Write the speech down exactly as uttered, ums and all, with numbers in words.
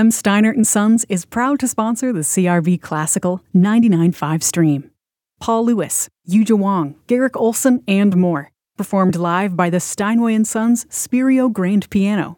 M. Steinert and Sons is proud to sponsor the C R V Classical ninety-nine point five stream. Paul Lewis, Yuja Wong, Garrick Olson, and more. Performed live by the Steinway and Sons Spirio Grand Piano.